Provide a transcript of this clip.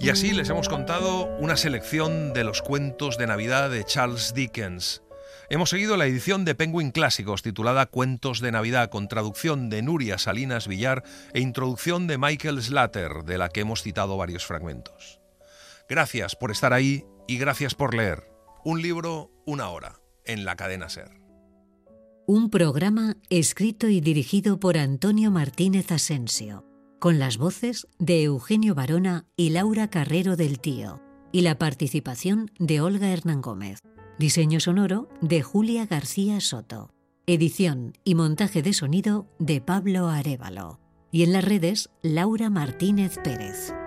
Y así les hemos contado una selección de los cuentos de Navidad de Charles Dickens. Hemos seguido la edición de Penguin Clásicos titulada Cuentos de Navidad, con traducción de Nuria Salinas Villar e introducción de Michael Slater, de la que hemos citado varios fragmentos. Gracias por estar ahí y gracias por leer. Un libro, una hora, en la cadena SER. Un programa escrito y dirigido por Antonio Martínez Asensio, con las voces de Eugenio Barona y Laura Carrero del Tío, y la participación de Olga Hernán Gómez. Diseño sonoro de Julia García Soto. Edición y montaje de sonido de Pablo Arévalo. Y en las redes, Laura Martínez Pérez.